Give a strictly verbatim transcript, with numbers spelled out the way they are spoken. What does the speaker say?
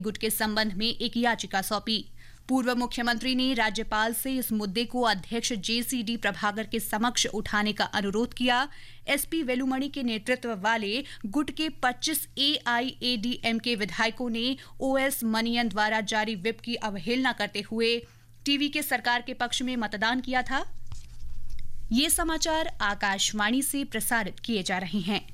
गुट के संबंध में एक याचिका सौंपी। पूर्व मुख्यमंत्री ने राज्यपाल से इस मुद्दे को अध्यक्ष जेसीडी प्रभाकर के समक्ष उठाने का अनुरोध किया। एसपी वेलुमणि के नेतृत्व वाले गुट के पच्चीस एआईएडीएमके विधायकों ने ओएस मनियन द्वारा जारी व्हिप की अवहेलना करते हुए टीवी के सरकार के पक्ष में मतदान किया था। ये समाचार आकाशवाणी से प्रसारित किए जा रहे हैं।